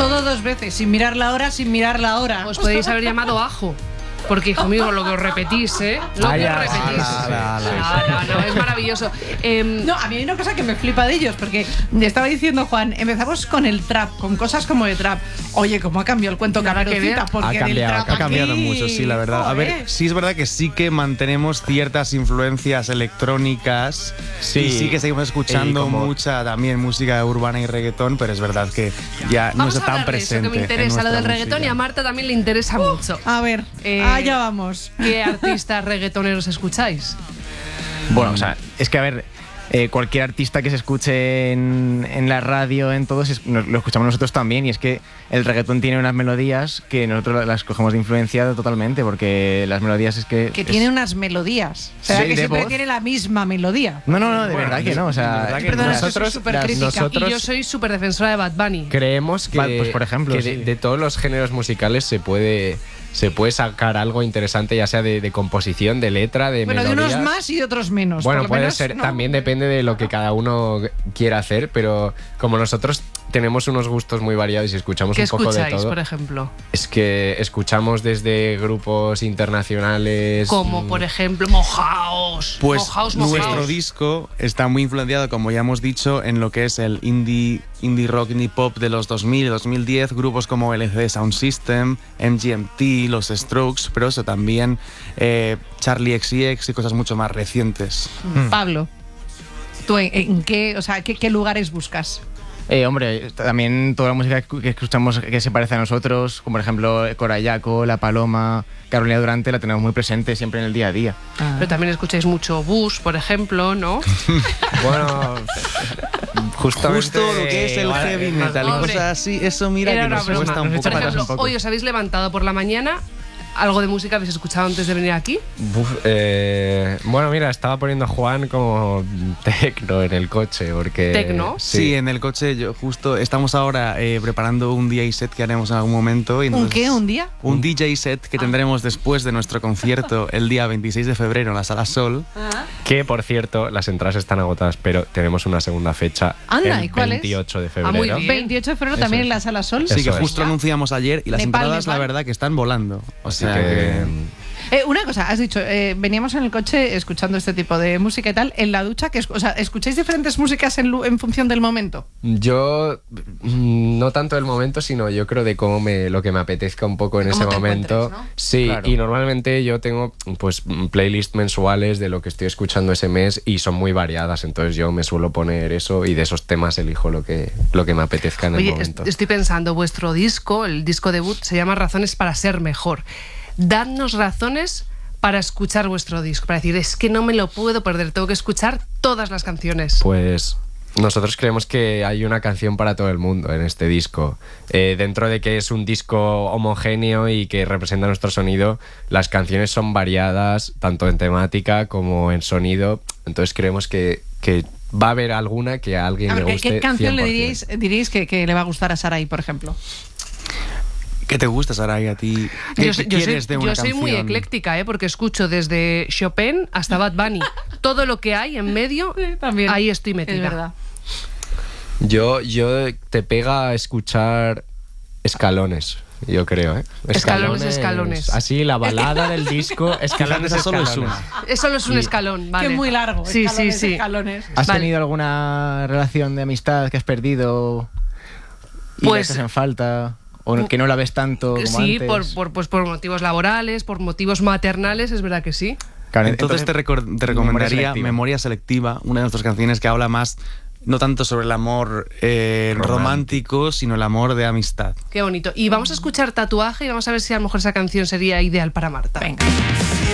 Todo 2 veces, sin mirar la hora, sin mirar la hora. Os podéis haber llamado Ajo. Porque, hijo mío, lo que os repetís, ¿eh? Lo que os repetís. No, es maravilloso. No, a mí hay una cosa que me flipa de ellos, porque le estaba diciendo Juan, empezamos con el trap, con cosas como de trap. Oye, ¿cómo ha cambiado el cuento Caperucita? Porque ha cambiado mucho, sí, la verdad. Joder. A ver, sí es verdad que sí que mantenemos ciertas influencias electrónicas. Sí, y sí que seguimos escuchando mucha también música urbana y reggaetón, pero es verdad que ya no está tan presente. Eso que me interesa, lo del reggaetón, y a Marta también le interesa mucho. A ver, allá vamos. ¿Qué artistas reggaetoneros escucháis? Bueno, o sea, es que a ver, cualquier artista que se escuche en la radio, en todo, lo escuchamos nosotros también, y es que el reggaetón tiene unas melodías que nosotros las cogemos de influencia totalmente, porque las melodías es que... tiene unas melodías. O sea, Sí, que de siempre voz. tiene la misma melodía. No, de verdad que no, o sea... Perdona, nosotros, soy súper crítica. Y yo soy súper defensora de Bad Bunny. Creemos que, pues, por ejemplo, que sí. de todos los géneros musicales se puede sacar algo interesante, ya sea de composición, de letra, de Bueno, melodías. de unos más y de otros menos. Bueno, por lo puede menos, ser, ¿no? también depende de lo que cada uno quiera hacer, pero como nosotros tenemos unos gustos muy variados y escuchamos ¿Qué un poco de escucháis, todo. por ejemplo? Es que escuchamos desde grupos internacionales. Como, por ejemplo, Mojaos. Pues Mojaos. nuestro disco está muy influenciado, como ya hemos dicho, en lo que es el indie rock, indie pop de los 2000 y 2010, grupos como LCD Sound System, MGMT, Los Strokes, pero eso también Charlie XCX y cosas mucho más recientes. Pablo, ¿tú en qué, o sea, qué lugares buscas? Hombre, también toda la música que escuchamos que se parece a nosotros, como por ejemplo Corayaco, La Paloma, Carolina Durante, la tenemos muy presente siempre en el día a día. Pero también escucháis mucho Bush, por ejemplo, ¿no? Bueno, Justo lo que es el heavy metal y Hombre, cosas así, eso mira era que una nos broma. cuesta un poco. Por ejemplo, un poco. hoy os habéis levantado por la mañana. ¿Algo de música habéis escuchado antes de venir aquí? Bueno, mira, estaba poniendo a Juan como tecno en el coche, porque... ¿Tecno? Sí, en el coche justo estamos ahora preparando un DJ set que haremos en algún momento. Y ¿Un qué? ¿Un día? Un DJ set que tendremos después de nuestro concierto el día 26 de febrero en la Sala Sol. Que, por cierto, las entradas están agotadas, pero tenemos una segunda fecha Anda, ¿y el cuál es? 28 de Ah, febrero. muy bien. 28 de febrero también en la Sala Sol. Sí, que Eso es. justo anunciamos ayer y las Nepal, entradas, la Nepal. verdad, que están volando. O sea Así que... Una cosa, has dicho, veníamos en el coche escuchando este tipo de música y tal, en la ducha, o sea, ¿escucháis diferentes músicas en función del momento? Yo, no tanto del momento, sino yo creo de lo que me apetezca un poco en ¿Cómo ese te momento. encuentres, ¿no? Sí, Claro. y normalmente yo tengo pues playlists mensuales de lo que estoy escuchando ese mes y son muy variadas, entonces yo me suelo poner eso y de esos temas elijo lo que me apetezca en el Oye, momento. estoy pensando, vuestro disco, el disco debut, se llama Razones para ser mejor. Dadnos razones para escuchar vuestro disco, para decir, es que no me lo puedo perder, tengo que escuchar todas las canciones. Pues nosotros creemos que hay una canción para todo el mundo en este disco. Dentro de que es un disco homogéneo y que representa nuestro sonido, las canciones son variadas, tanto en temática como en sonido. Entonces creemos que va a haber alguna que a alguien A ver, le guste. ¿qué canción le 100%. diríais que le va a gustar a Sarai, por ejemplo? ¿Qué te gusta, Sarai, a ti? ¿Qué quieres de una yo soy muy canción? ecléctica, porque escucho desde Chopin hasta Bad Bunny. Todo lo que hay en medio, también. ahí estoy metida. Es verdad. Yo te pega a escuchar escalones, yo creo, ¿eh? Escalones. Así, la balada del disco, escalones, Esa solo es escalones. Es solo es un escalón, ¿vale? Que es muy largo. Sí, escalones, sí. escalones. ¿Has Vale. tenido alguna relación de amistad que has perdido y Pues- la echas en falta? ¿O que no la ves tanto como Sí, antes? por motivos laborales, por motivos maternales, es verdad que sí. Claro, Entonces te recomendaría Selectiva. Memoria Selectiva, una de nuestras canciones que habla más, no tanto sobre el amor romántico, sino el amor de amistad. Qué bonito. Y vamos a escuchar Tatuaje y vamos a ver si a lo mejor esa canción sería ideal para Marta. Venga.